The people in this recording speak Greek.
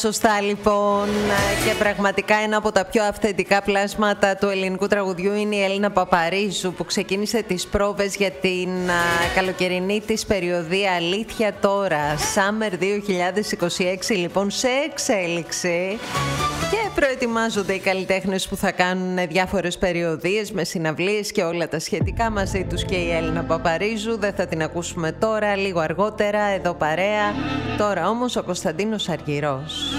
Σωστά λοιπόν, και πραγματικά ένα από τα πιο αυθεντικά πλάσματα του ελληνικού τραγουδιού είναι η Έλληνα Παπαρίζου, που ξεκίνησε τις πρόβες για την καλοκαιρινή της περιοδία Αλήθεια Τώρα, Summer 2026 λοιπόν, σε εξέλιξη, και προετοιμάζονται οι καλλιτέχνες που θα κάνουν διάφορες περιοδίες με συναυλίες και όλα τα σχετικά, μαζί τους και η Έλληνα Παπαρίζου. Δεν θα την ακούσουμε τώρα, λίγο αργότερα εδώ παρέα. Τώρα όμως ο Κωνσταντίνος Αργυρός.